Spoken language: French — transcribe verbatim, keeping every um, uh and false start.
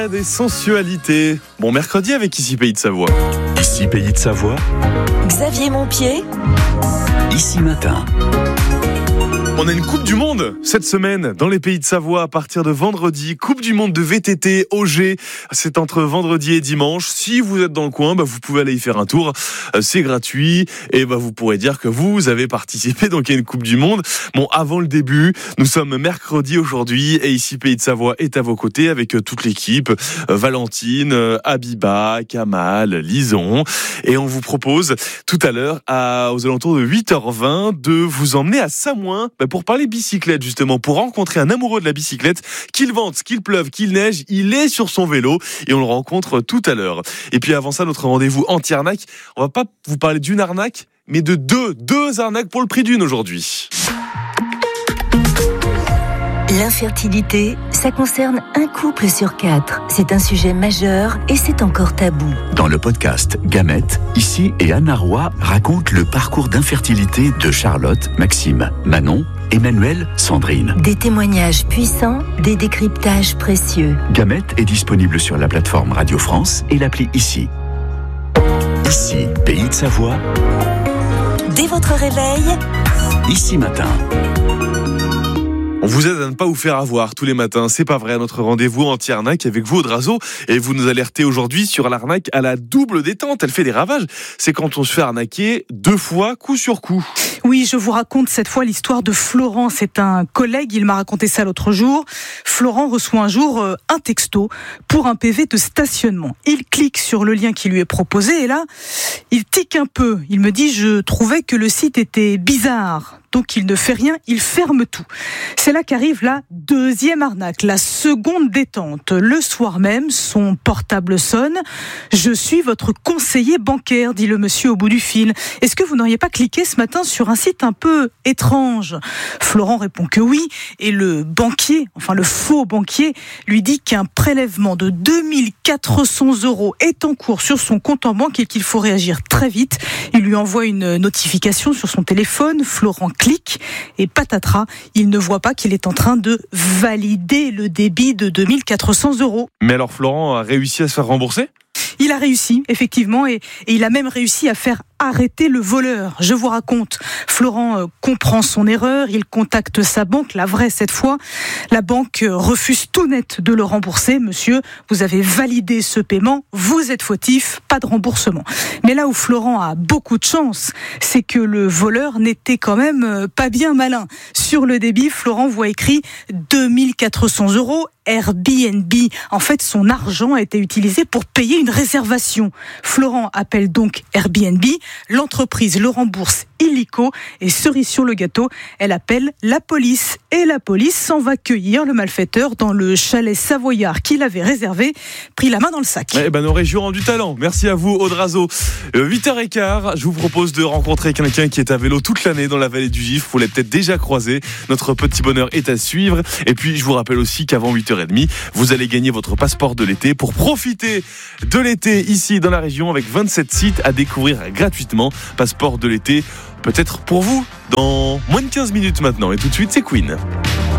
Des sensualités. Bon mercredi avec Ici Pays de Savoie. Ici Pays de Savoie. Xavier Montpied. Ici Matin. On a une Coupe du Monde cette semaine dans les Pays de Savoie à partir de vendredi. Coupe du Monde de V T T au G. C'est entre vendredi et dimanche. Si vous êtes dans le coin, bah, vous pouvez aller y faire un tour. Euh, c'est gratuit et bah, vous pourrez dire que vous avez participé donc à une Coupe du Monde. Bon, avant le début, nous sommes mercredi aujourd'hui et Ici Pays de Savoie est à vos côtés avec euh, toute l'équipe. Euh, Valentine, euh, Abiba, Kamal, Lison. Et on vous propose tout à l'heure à, aux alentours de huit heures vingt de vous emmener à Samoin pour parler bicyclette justement, pour rencontrer un amoureux de la bicyclette, qu'il vente, qu'il pleuve, qu'il neige, il est sur son vélo et on le rencontre tout à l'heure. Et puis avant ça, notre rendez-vous anti-arnaque, on va pas vous parler d'une arnaque, mais de deux, deux arnaques pour le prix d'une aujourd'hui. L'infertilité, ça concerne un couple sur quatre. C'est un sujet majeur et c'est encore tabou. Dans le podcast Gamette, Ici et Anna Roy racontent le parcours d'infertilité de Charlotte, Maxime, Manon, Emmanuel, Sandrine. Des témoignages puissants, des décryptages précieux. Gamette est disponible sur la plateforme Radio France et l'appli Ici. Ici, Pays de Savoie. Dès votre réveil, Ici Matin. On vous aide à ne pas vous faire avoir tous les matins, c'est pas vrai, notre rendez-vous anti-arnaque avec vous, Audrazo, et vous nous alertez aujourd'hui sur l'arnaque à la double détente. Elle fait des ravages. C'est quand on se fait arnaquer deux fois, coup sur coup. Oui, je vous raconte cette fois l'histoire de Florent. C'est un collègue, il m'a raconté ça l'autre jour. Florent reçoit un jour euh, un texto pour un P V de stationnement. Il clique sur le lien qui lui est proposé et là, il tique un peu. Il me dit, je trouvais que le site était bizarre. Donc il ne fait rien, il ferme tout. C'est là qu'arrive la deuxième arnaque, la seconde détente. Le soir même, son portable sonne. Je suis votre conseiller bancaire, dit le monsieur au bout du fil. Est-ce que vous n'auriez pas cliqué ce matin sur un site un peu étrange ? Florent répond que oui, et le banquier, enfin le faux banquier, lui dit qu'un prélèvement de deux mille quatre cents euros est en cours sur son compte en banque et qu'il faut réagir très vite. Il lui envoie une notification sur son téléphone. Florent clique et patatras, il ne voit pas qu'il est en train de valider le débit de deux mille quatre cents euros. Mais alors Florent a réussi à se faire rembourser ? Il a réussi, effectivement, et, et il a même réussi à faire arrêter le voleur. Je vous raconte, Florent euh, comprend son erreur, il contacte sa banque, la vraie cette fois. La banque euh, refuse tout net de le rembourser. Monsieur, vous avez validé ce paiement, vous êtes fautif, pas de remboursement. Mais là où Florent a beaucoup de chance, c'est que le voleur n'était quand même euh, pas bien malin. Sur le débit, Florent voit écrit deux mille quatre cents euros, Airbnb. En fait, son argent a été utilisé pour payer une réservation. Florent appelle donc Airbnb. L'entreprise le rembourse illico et cerise sur le gâteau, elle appelle la police. Et la police s'en va cueillir le malfaiteur dans le chalet savoyard qu'il avait réservé, pris la main dans le sac. Eh ben, nos régions ont du talent. Merci à vous, Audrazo. Euh, huit heures quinze, je vous propose de rencontrer quelqu'un qui est à vélo toute l'année dans la vallée du Gifre. Vous l'avez peut-être déjà croisé. Notre petit bonheur est à suivre. Et puis, je vous rappelle aussi qu'avant huit heures trente, vous allez gagner votre passeport de l'été pour profiter de l'été ici dans la région avec vingt-sept sites à découvrir gratuitement. Passeport de l'été, peut-être pour vous, dans moins de quinze minutes maintenant. Et tout de suite, c'est Queen.